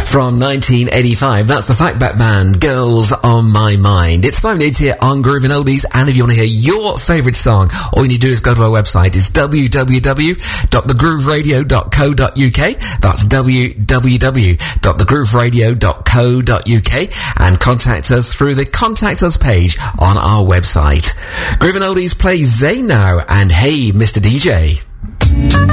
from 1985. That's the Fatback Band, Girls on My Mind. It's Simon Eads here on Groovin' Oldies, and if you want to hear your favourite song, all you need to do is go to our website. It's www.thegrooveradio.co.uk. That's www.thegrooveradio.co.uk, and contact us through the Contact Us page on our website. Groovin' Oldies plays Zayn now, and Hey Mr. DJ.